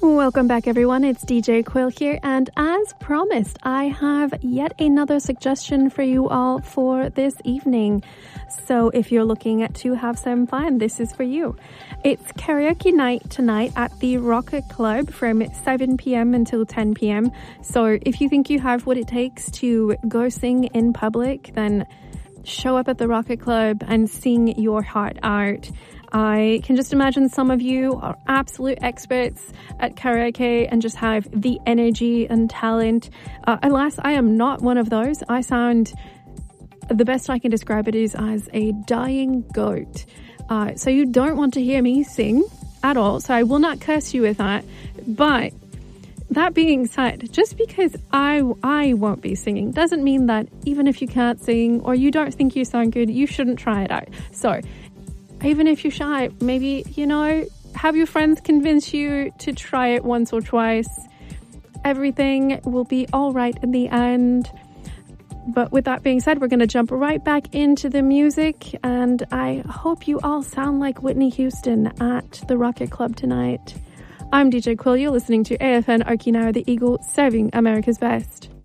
Welcome back, everyone. It's DJ Quill here, and as promised, I have yet another suggestion for you all for this evening. So if you're looking to have some fun, this is for you. It's karaoke night tonight at the Rocket Club from 7 p.m. until 10 p.m. So if you think you have what it takes to go sing in public, then show up at the Rocket Club and sing your heart out. I can just imagine some of you are absolute experts at karaoke and just have the energy and talent. Alas, I am not one of those. I sound, the best I can describe it is as a dying goat. So you don't want to hear me sing at all. So I will not curse you with that. But that being said, just because I won't be singing doesn't mean that even if you can't sing or you don't think you sound good, you shouldn't try it out. So even if you're shy, maybe, have your friends convince you to try it once or twice. Everything will be all right in the end. But with that being said, we're going to jump right back into the music, and I hope you all sound like Whitney Houston at the Rocket Club tonight. I'm DJ Quill. You're listening to AFN Okinawa The Eagle, serving America's best.